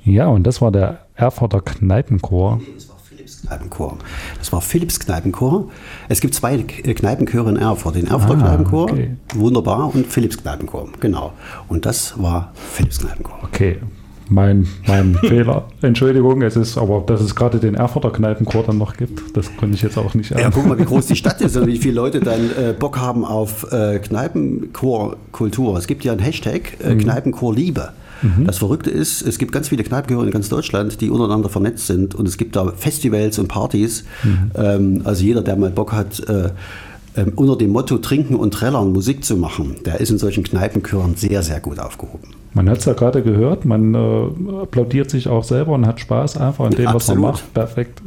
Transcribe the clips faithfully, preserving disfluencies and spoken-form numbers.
Ja, und das war der Erfurter Kneipenchor. Das war Philipps Kneipenchor. Das war Philipps Kneipenchor. Es gibt zwei Kneipenchöre in Erfurt. Den Erfurter ah, Kneipenchor, okay. Wunderbar, und Philipps Kneipenchor. Genau. Und das war Philipps Kneipenchor. Okay. Mein, mein Fehler. Entschuldigung, es ist aber, dass es gerade den Erfurter Kneipenchor dann noch gibt, das konnte ich jetzt auch nicht Ja, guck mal, wie groß die Stadt ist und wie viele Leute dann äh, Bock haben auf äh, Kneipenchor-Kultur. Es gibt ja einen Hashtag, äh, mhm. Kneipenchor-Liebe. Mhm. Das Verrückte ist, es gibt ganz viele Kneipenchöre in ganz Deutschland, die untereinander vernetzt sind, und es gibt da Festivals und Partys. Mhm. Ähm, also jeder, der mal Bock hat, äh, äh, unter dem Motto Trinken und Trällern Musik zu machen, der ist in solchen Kneipenchören sehr, sehr gut aufgehoben. Man hat es ja gerade gehört, man äh, applaudiert sich auch selber und hat Spaß einfach an dem, was Absolut. man macht. Perfekt.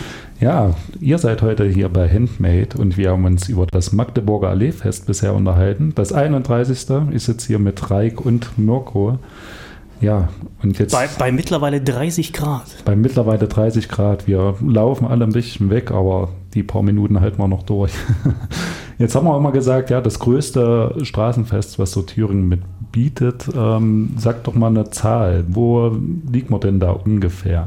Ja, ihr seid heute hier bei Handmade und wir haben uns über das Magdeburger Alleefest bisher unterhalten. Das einunddreißigste ist jetzt hier mit Raik und Mirko. Ja, und jetzt. Bei, bei mittlerweile dreißig Grad. Bei mittlerweile dreißig Grad. Wir laufen alle ein bisschen weg, aber die paar Minuten halten wir noch durch. Jetzt haben wir immer gesagt, ja, das größte Straßenfest, was so Thüringen mit bietet. Ähm, sagt doch mal eine Zahl. Wo liegt man denn da ungefähr?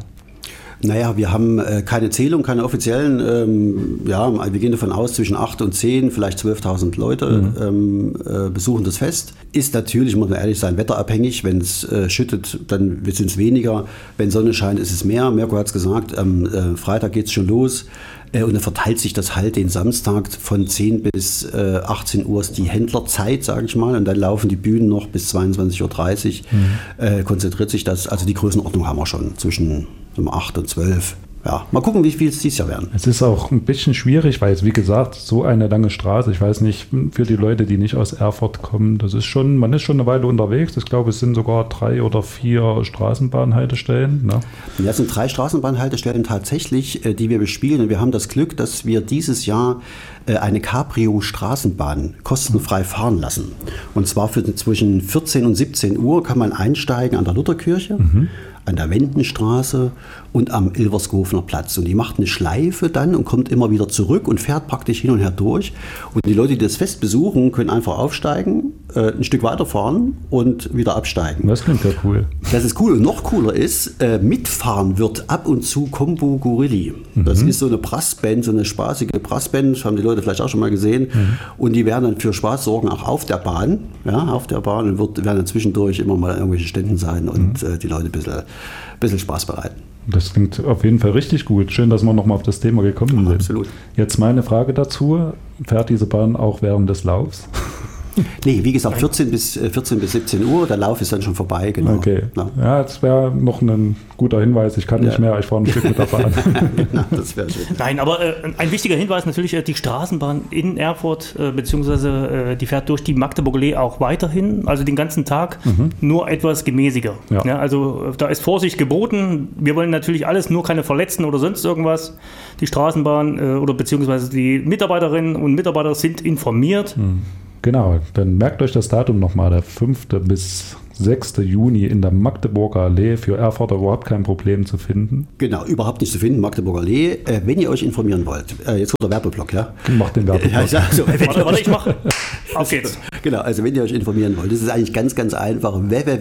Naja, wir haben äh, keine Zählung, keine offiziellen. Ähm, ja, wir gehen davon aus, zwischen acht und zehn, vielleicht zwölftausend Leute mhm. ähm, äh, besuchen das Fest. Ist natürlich, muss man ehrlich sein, wetterabhängig. Wenn es äh, schüttet, dann sind es weniger. Wenn Sonne scheint, ist es mehr. Mirko hat es gesagt, am äh, Freitag geht es schon los. Äh, und dann verteilt sich das halt den Samstag von zehn bis äh, achtzehn Uhr ist die Händlerzeit, sage ich mal. Und dann laufen die Bühnen noch bis zweiundzwanzig Uhr dreißig. Mhm. Äh, konzentriert sich das. Also die Größenordnung haben wir schon zwischen um acht und zwölf. Ja, mal gucken, wie viel es dieses Jahr werden. Es ist auch ein bisschen schwierig, weil es, wie gesagt, so eine lange Straße, ich weiß nicht, für die Leute, die nicht aus Erfurt kommen, das ist schon, man ist schon eine Weile unterwegs. Ich glaube, es sind sogar drei oder vier Straßenbahnhaltestellen. Ne? Ja, es sind drei Straßenbahnhaltestellen tatsächlich, die wir bespielen. Und wir haben das Glück, dass wir dieses Jahr eine Cabrio-Straßenbahn kostenfrei fahren lassen. Und zwar für zwischen vierzehn und siebzehn Uhr kann man einsteigen an der Lutherkirche, mhm. an der Wendenstraße und am Ilverskofener Platz. Und die macht eine Schleife dann und kommt immer wieder zurück und fährt praktisch hin und her durch. Und die Leute, die das Fest besuchen, können einfach aufsteigen, äh, ein Stück weiterfahren und wieder absteigen. Das klingt ja cool. Das ist cool. Und noch cooler ist, äh, mitfahren wird ab und zu Combo Gorilli. Mhm. Das ist so eine Brassband, so eine spaßige Brassband, das haben die Leute vielleicht auch schon mal gesehen. Mhm. Und die werden dann für Spaß sorgen, auch auf der Bahn. Ja, auf der Bahn und wird, werden dann zwischendurch immer mal an irgendwelchen Ständen sein und mhm. äh, die Leute ein bisschen, ein bisschen Spaß bereiten. Das klingt auf jeden Fall richtig gut. Schön, dass wir nochmal auf das Thema gekommen sind. Absolut. Jetzt meine Frage dazu. Fährt diese Bahn auch während des Laufs? Nee, wie gesagt, vierzehn bis siebzehn Uhr, der Lauf ist dann schon vorbei. Genau. Okay. Ja, ja, das wäre noch ein guter Hinweis. Ich kann nicht ja. mehr, ich fahre ein Stück mit der Bahn. Genau, das wäre schön. Nein, aber äh, ein wichtiger Hinweis natürlich, äh, die Straßenbahn in Erfurt, äh, beziehungsweise äh, die fährt durch die Magdeburger Allee auch weiterhin, also den ganzen Tag, mhm. nur etwas gemäßiger. Ja. Ja, also äh, da ist Vorsicht geboten. Wir wollen natürlich alles, nur keine Verletzten oder sonst irgendwas. Die Straßenbahn äh, oder beziehungsweise die Mitarbeiterinnen und Mitarbeiter sind informiert. Mhm. Genau, dann merkt euch das Datum nochmal, der fünfte bis sechste Juni in der Magdeburger Allee, für Erfurter überhaupt kein Problem zu finden. Genau, überhaupt nicht zu finden, Magdeburger Allee. Äh, wenn ihr euch informieren wollt, äh, jetzt kommt der Werbeblock, ja? Macht den Werbeblock. Ja, also, warte, warte, ich mache. Auf geht's. Genau, also wenn ihr euch informieren wollt, das ist eigentlich ganz, ganz einfach. w w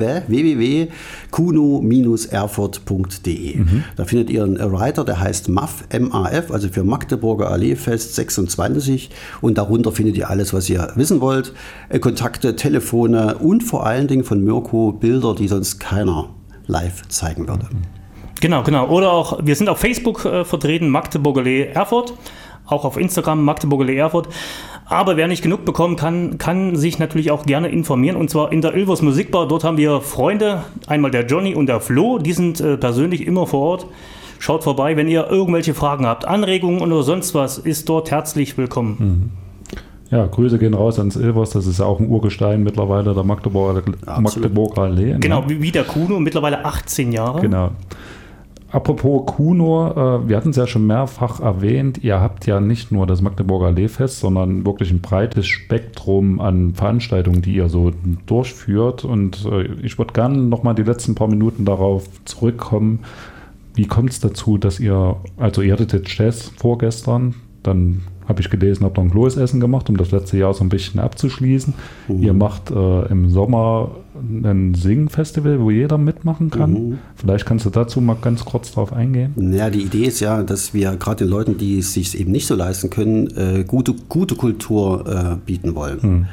w punkt kuno Bindestrich erfurt punkt d e. Mhm. Da findet ihr einen Writer, der heißt M A F, M A F, also für Magdeburger Alleefest sechsundzwanzig. Und darunter findet ihr alles, was ihr wissen wollt. Äh, Kontakte, Telefone und vor allen Dingen von Mirko Bilder, die sonst keiner live zeigen würde. Genau, genau. Oder auch, wir sind auf Facebook äh, vertreten, Magdeburger Allee Erfurt. Auch auf Instagram, Magdeburger Allee Erfurt. Aber wer nicht genug bekommen kann, kann sich natürlich auch gerne informieren. Und zwar in der Ilvers Musikbar. Dort haben wir Freunde, einmal der Johnny und der Flo. Die sind äh, persönlich immer vor Ort. Schaut vorbei, wenn ihr irgendwelche Fragen habt, Anregungen oder sonst was, ist dort herzlich willkommen. Mhm. Ja, Grüße gehen raus ans Ilvers. Das ist ja auch ein Urgestein mittlerweile der Magdeburger, Magdeburger Allee. Genau, ne? Wie der Kuno, mittlerweile achtzehn Jahre. Genau. Apropos Kuno, äh, wir hatten es ja schon mehrfach erwähnt, ihr habt ja nicht nur das Magdeburger Alleefest, sondern wirklich ein breites Spektrum an Veranstaltungen, die ihr so durchführt. Und äh, ich würde gerne nochmal die letzten paar Minuten darauf zurückkommen. Wie kommt es dazu, dass ihr, also ihr hattet jetzt Jazz vorgestern, dann habe ich gelesen, habt ihr ein Kloßessen gemacht, um das letzte Jahr so ein bisschen abzuschließen. Mhm. Ihr macht äh, im Sommer ein Sing-Festival, wo jeder mitmachen kann. Mhm. Vielleicht kannst du dazu mal ganz kurz drauf eingehen. Ja, die Idee ist ja, dass wir gerade den Leuten, die es sich eben nicht so leisten können, äh, gute, gute Kultur äh, bieten wollen. Mhm.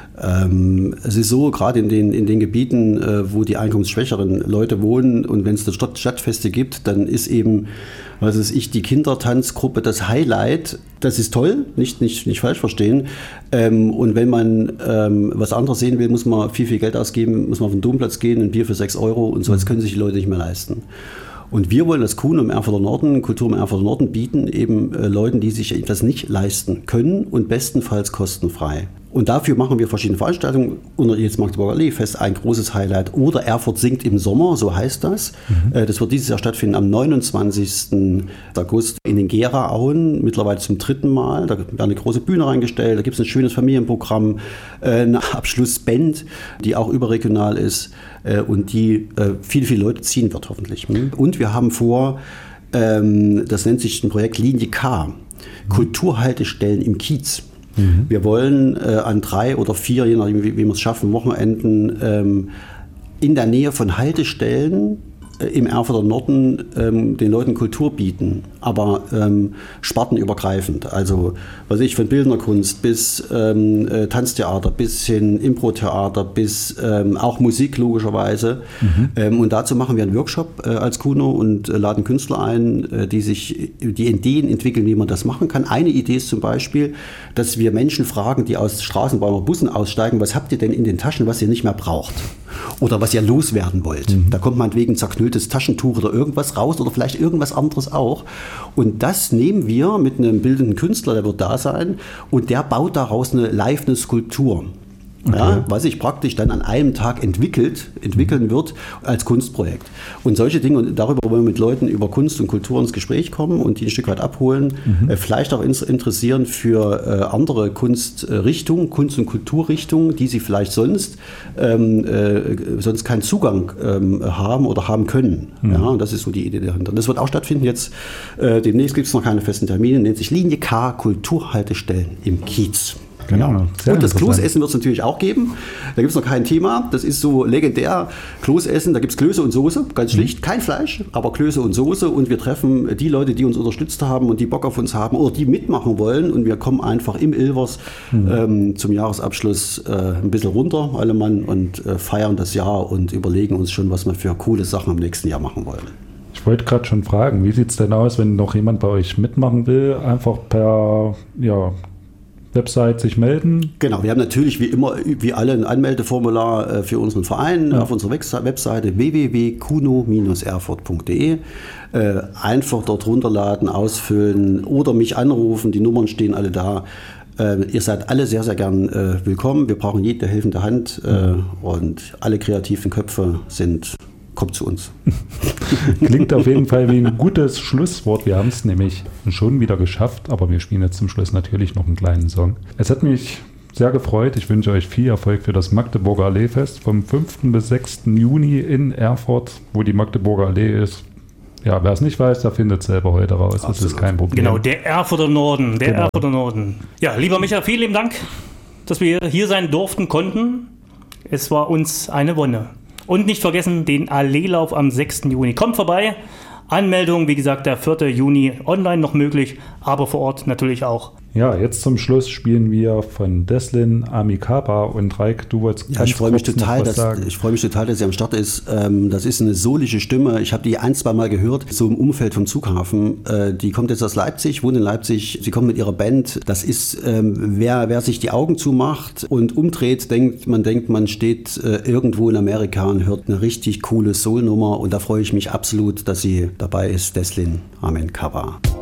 Ähm, es ist so, gerade in den, in den Gebieten, äh, wo die einkommensschwächeren Leute wohnen und wenn es Stadt, Stadtfeste gibt, dann ist eben, was weiß ich, die Kindertanzgruppe das Highlight. Das ist toll, nicht, nicht, nicht falsch verstehen. Ähm, und wenn man ähm, was anderes sehen will, muss man viel, viel Geld ausgeben, muss man auf den Domplatz gehen, ein Bier für sechs Euro und so, das können sich die Leute nicht mehr leisten. Und wir wollen das Kuhn im Erfurter Norden, Kultur im Erfurter Norden bieten, eben äh, Leuten, die sich das nicht leisten können und bestenfalls kostenfrei. Und dafür machen wir verschiedene Veranstaltungen, unter jetzt Magdeburger Allee-Fest, ein großes Highlight. Oder Erfurt singt im Sommer, so heißt das. Mhm. Äh, das wird dieses Jahr stattfinden am neunundzwanzigsten August in den Geraauen, mittlerweile zum dritten Mal. Da wird eine große Bühne reingestellt, da gibt es ein schönes Familienprogramm, äh, eine Abschlussband, die auch überregional ist äh, und die äh, viele, viele Leute ziehen wird hoffentlich. Und wir haben vor, ähm, das nennt sich ein Projekt Linie K, mhm. Kulturhaltestellen im Kiez. Mhm. Wir wollen äh, an drei oder vier, je nachdem wie, wie wir es schaffen, Wochenenden ähm, in der Nähe von Haltestellen äh, im Erfurter Norden ähm, den Leuten Kultur bieten, aber ähm, spartenübergreifend. Also was ich von Bildnerkunst bis ähm, äh, Tanztheater, bis hin Impro-Theater, bis ähm, auch Musik logischerweise. Mhm. Ähm, und dazu machen wir einen Workshop äh, als Kuno und äh, laden Künstler ein, äh, die sich die Ideen entwickeln, wie man das machen kann. Eine Idee ist zum Beispiel, dass wir Menschen fragen, die aus Straßenbahn oder Bussen aussteigen, was habt ihr denn in den Taschen, was ihr nicht mehr braucht? Oder was ihr loswerden wollt. Mhm. Da kommt meinetwegen zerknülltes Taschentuch oder irgendwas raus oder vielleicht irgendwas anderes auch. Und das nehmen wir mit einem bildenden Künstler, der wird da sein und der baut daraus eine live eine Skulptur. Okay. Ja, was sich praktisch dann an einem Tag entwickelt, entwickeln wird als Kunstprojekt. Und solche Dinge, und darüber wollen wir mit Leuten über Kunst und Kultur ins Gespräch kommen und die ein Stück weit abholen, mhm. äh, vielleicht auch ins, interessieren für äh, andere Kunstrichtungen, Kunst- und Kulturrichtungen, die sie vielleicht sonst, ähm, äh, sonst keinen Zugang ähm, haben oder haben können. Mhm. Ja, und das ist so die Idee dahinter. Das wird auch stattfinden jetzt. Äh, demnächst gibt es noch keine festen Termine, nennt sich Linie K, Kulturhaltestellen im Kiez. Genau. Und das Kloßessen wird es natürlich auch geben. Da gibt es noch kein Thema. Das ist so legendär. Kloßessen, da gibt es Klöße und Soße, ganz schlicht. Mhm. Kein Fleisch, aber Klöße und Soße. Und wir treffen die Leute, die uns unterstützt haben und die Bock auf uns haben oder die mitmachen wollen. Und wir kommen einfach im Ilvers mhm. ähm, zum Jahresabschluss äh, ein bisschen runter, alle Mann, und äh, feiern das Jahr und überlegen uns schon, was wir für coole Sachen im nächsten Jahr machen wollen. Ich wollte gerade schon fragen, wie sieht es denn aus, wenn noch jemand bei euch mitmachen will? Einfach per, ja, Website sich melden? Genau, wir haben natürlich wie immer, wie alle, ein Anmeldeformular für unseren Verein ja. auf unserer Webseite w w w punkt kuno Bindestrich erfurt punkt d e. Äh, einfach dort runterladen, ausfüllen oder mich anrufen, die Nummern stehen alle da. Äh, ihr seid alle sehr, sehr gern äh, willkommen. Wir brauchen jede helfende Hand äh, und alle kreativen Köpfe sind kommt zu uns. Klingt auf jeden Fall wie ein gutes Schlusswort. Wir haben es nämlich schon wieder geschafft, aber wir spielen jetzt zum Schluss natürlich noch einen kleinen Song. Es hat mich sehr gefreut. Ich wünsche euch viel Erfolg für das Magdeburger Allee-Fest vom fünften bis sechsten Juni in Erfurt, wo die Magdeburger Allee ist. Ja, wer es nicht weiß, der findet es selber heute raus. Absolut. Das ist kein Problem. Genau, der Erfurter Norden. Der genau. Erfurter Norden. Ja, lieber Micha, vielen lieben Dank, dass wir hier sein durften, konnten. Es war uns eine Wonne. Und nicht vergessen, den Alleelauf am sechsten Juni. Kommt vorbei. Anmeldung, wie gesagt, der vierten Juni online noch möglich, aber vor Ort natürlich auch. Ja, jetzt zum Schluss spielen wir von Deslin Amikaba und Reik, du wolltest ja, ich freue mich total, dass ich freue mich total, dass sie am Start ist. Ähm, das ist eine solische Stimme. Ich habe die ein, zwei Mal gehört, so im Umfeld vom Zughafen. Äh, die kommt jetzt aus Leipzig, wohnt in Leipzig. Sie kommt mit ihrer Band. Das ist, ähm, wer, wer sich die Augen zumacht und umdreht, denkt, man denkt, man steht äh, irgendwo in Amerika und hört eine richtig coole Soul-Nummer. Und da freue ich mich absolut, dass sie dabei ist, Deslin Amikaba.